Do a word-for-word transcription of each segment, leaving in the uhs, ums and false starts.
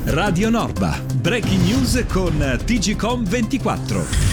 Radio Norba, breaking news con T G Com ventiquattro.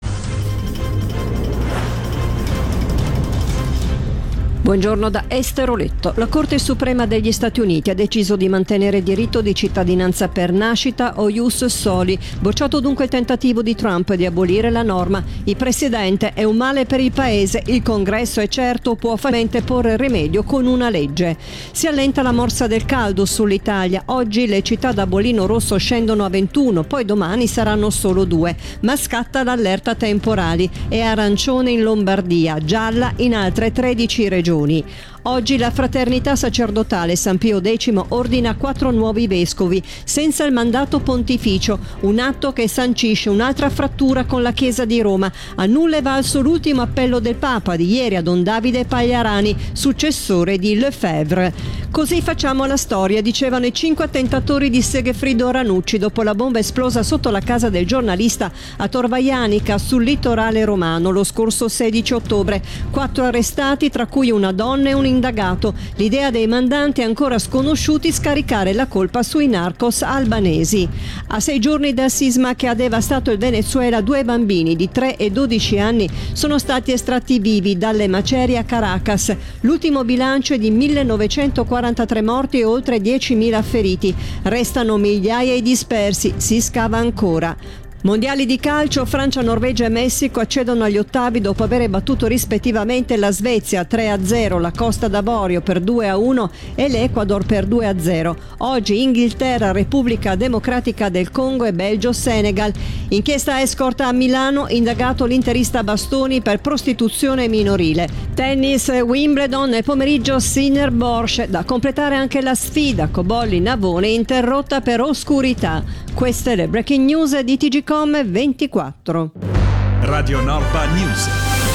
Buongiorno da Esther Oletto. La Corte Suprema degli Stati Uniti ha deciso di mantenere il diritto di cittadinanza per nascita o ius soli. Bocciato dunque il tentativo di Trump di abolire la norma. Il presidente è un male per il paese. Il Congresso è certo può facilmente porre rimedio con una legge. Si allenta la morsa del caldo sull'Italia. Oggi le città da bollino rosso scendono a ventuno, poi domani saranno solo due. Ma scatta l'allerta temporali. È arancione in Lombardia, gialla in altre tredici regioni. Oggi la Fraternità Sacerdotale San Pio X ordina quattro nuovi vescovi senza il mandato pontificio, un atto che sancisce un'altra frattura con la Chiesa di Roma. A nulla è valso l'ultimo appello del Papa di ieri a Don Davide Pagliarani, successore di Lefebvre. Così facciamo la storia, dicevano i cinque attentatori di Segefredo Ranucci dopo la bomba esplosa sotto la casa del giornalista a Torvaianica sul litorale romano lo scorso sedici ottobre. Quattro arrestati, tra cui una donna e un indagato. L'idea dei mandanti ancora sconosciuti scaricare la colpa sui narcos albanesi. A sei giorni dal sisma che ha devastato il Venezuela, due bambini di tre e dodici anni sono stati estratti vivi dalle macerie a Caracas. L'ultimo bilancio è di millenovecentoquarantatré morti e oltre diecimila feriti. Restano migliaia i dispersi, si scava ancora. Mondiali di calcio, Francia, Norvegia e Messico accedono agli ottavi dopo aver battuto rispettivamente la Svezia tre a zero, la Costa d'Avorio per due a uno e l'Ecuador per due a zero. Oggi Inghilterra, Repubblica Democratica del Congo e Belgio, Senegal. Inchiesta escort a Milano, indagato l'interista Bastoni per prostituzione minorile. Tennis, Wimbledon e pomeriggio Sinner Borsch. Da completare anche la sfida Cobolli Navone interrotta per oscurità. Queste le breaking news di T G Com ventiquattro. Radio Norba News.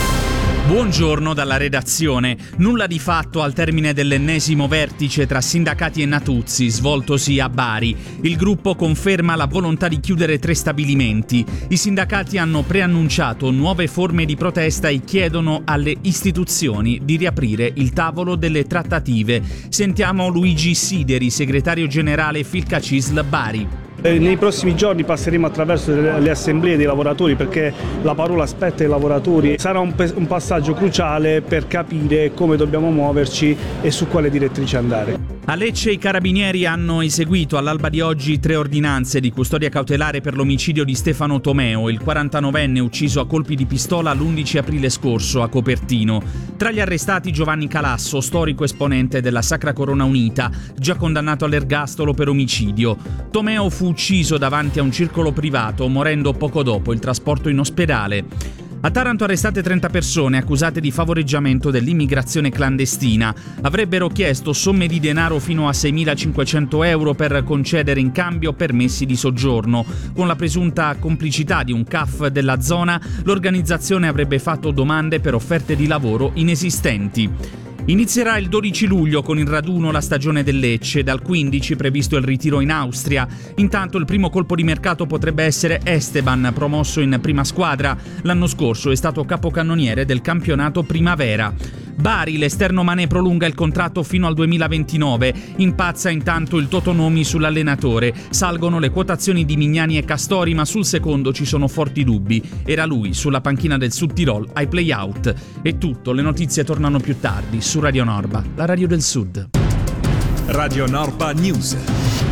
Buongiorno dalla redazione. Nulla di fatto al termine dell'ennesimo vertice tra sindacati e Natuzzi svoltosi a Bari. Il gruppo conferma la volontà di chiudere tre stabilimenti. I sindacati hanno preannunciato nuove forme di protesta e chiedono alle istituzioni di riaprire il tavolo delle trattative. Sentiamo Luigi Sideri, segretario generale Filcacisl Bari. Nei prossimi giorni passeremo attraverso le assemblee dei lavoratori perché la parola spetta ai lavoratori. Sarà un, un passaggio cruciale per capire come dobbiamo muoverci e su quale direttrice andare. A Lecce i carabinieri hanno eseguito all'alba di oggi tre ordinanze di custodia cautelare per l'omicidio di Stefano Tomeo, il quarantanovenne ucciso a colpi di pistola l'undici aprile scorso a Copertino. Tra gli arrestati Giovanni Calasso, storico esponente della Sacra Corona Unita, già condannato all'ergastolo per omicidio. Tomeo fu ucciso davanti a un circolo privato, morendo poco dopo il trasporto in ospedale. A Taranto arrestate trenta persone accusate di favoreggiamento dell'immigrazione clandestina. Avrebbero chiesto somme di denaro fino a seimilacinquecento euro per concedere in cambio permessi di soggiorno. Con la presunta complicità di un C A F della zona, l'organizzazione avrebbe fatto domande per offerte di lavoro inesistenti. Inizierà il dodici luglio con il raduno la stagione del Lecce, dal quindici previsto il ritiro in Austria. Intanto il primo colpo di mercato potrebbe essere Esteban, promosso in prima squadra. L'anno scorso è stato capocannoniere del campionato Primavera. Bari, l'esterno Mané prolunga il contratto fino al duemilaventinove. Impazza intanto il Totonomi sull'allenatore. Salgono le quotazioni di Mignani e Castori, ma sul secondo ci sono forti dubbi. Era lui sulla panchina del Sud Tirol ai play-out. È tutto, le notizie tornano più tardi su Radio Norba, la radio del Sud. Radio Norba News.